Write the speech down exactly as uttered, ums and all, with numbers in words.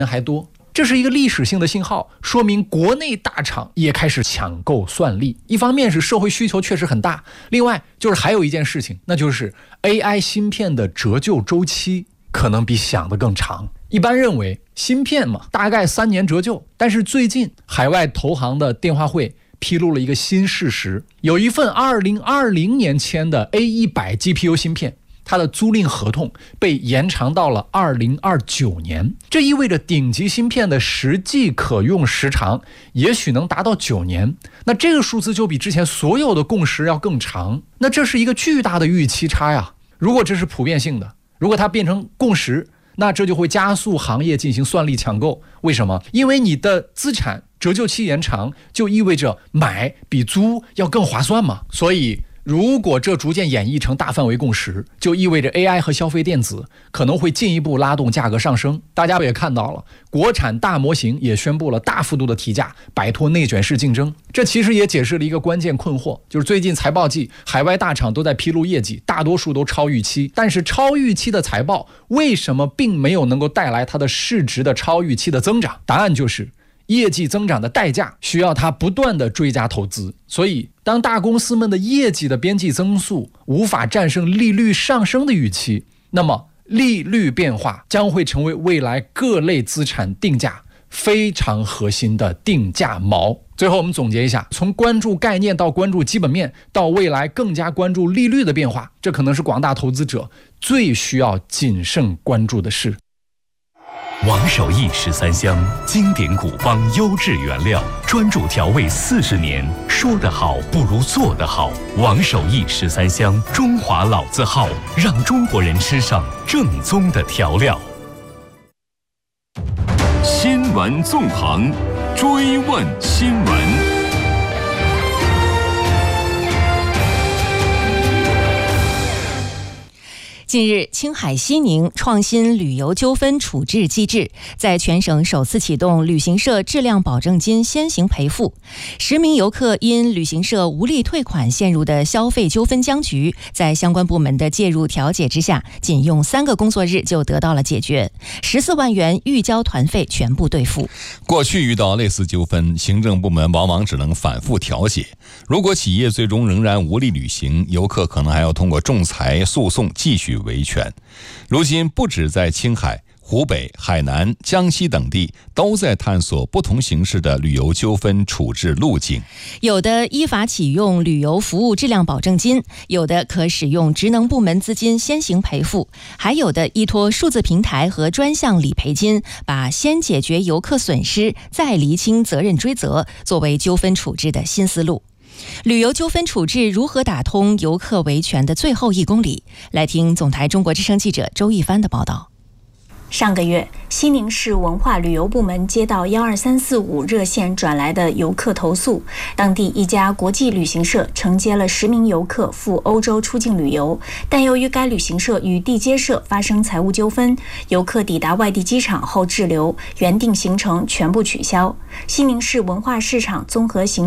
还多。这是一个历史性的信号，说明国内大厂也开始抢购算力。一方面是社会需求确实很大，另外就是还有一件事情，那就是 A I 芯片的折旧周期可能比想的更长。一般认为芯片嘛，大概三年折旧，但是最近海外投行的电话会披露了一个新事实，有一份二零二零年签的 A 一百 G P U 芯片，它的租赁合同被延长到了二零二九年，这意味着顶级芯片的实际可用时长也许能达到九年。那这个数字就比之前所有的共识要更长，那这是一个巨大的预期差呀。如果这是普遍性的，如果它变成共识，那这就会加速行业进行算力抢购。为什么？因为你的资产折旧期延长，就意味着买比租要更划算嘛。所以如果这逐渐演绎成大范围共识，就意味着 A I 和消费电子可能会进一步拉动价格上升。大家也看到了，国产大模型也宣布了大幅度的提价，摆脱内卷式竞争。这其实也解释了一个关键困惑，就是最近财报季，海外大厂都在披露业绩，大多数都超预期。但是超预期的财报为什么并没有能够带来它的市值的超预期的增长？答案就是业绩增长的代价需要它不断的追加投资。所以当大公司们的业绩的边际增速无法战胜利率上升的预期，那么利率变化将会成为未来各类资产定价非常核心的定价锚。最后我们总结一下，从关注概念到关注基本面，到未来更加关注利率的变化，这可能是广大投资者最需要谨慎关注的事。 王守义十三香，经典古方优质原料，专注调味四十年，说得好不如做得好。王守义十三香，中华老字号，让中国人吃上正宗的调料。 新闻纵横，追问新闻。 近日，青海西宁创新旅游纠纷处置机制在全省首次启动旅行社质量保证金先行赔付。十名游客因旅行社无力退款陷入的消费纠纷僵局，在相关部门的介入调解之下，仅用三个工作日就得到了解决，十四万元预交团费全部兑付。 过去遇到类似纠纷，行政部门往往只能反复调解。如果企业最终仍然无力履行，游客可能还要通过仲裁诉讼继续维权。如今不止在青海、湖北、海南、江西等地都在探索不同形式的旅游纠纷处置路径， 有的依法启用旅游服务质量保证金，有的可使用职能部门资金先行赔付，还有的依托数字平台和专项理赔金，把先解决游客损失再厘清责任追责作为纠纷处置的新思路。旅游纠纷处置如何打通游客维权的最后一公里？来听总台中国之声记者周一帆的报道。 上个月，西宁市文化旅游部门接到一二三四五热线转来的游客投诉，当地一家国际旅行社承接了十名游客赴欧洲出境旅游，但由于该旅行社与地接社发生财务纠纷，游客抵达外地机场后滞留，原定行程全部取消。西宁市文化市场综合行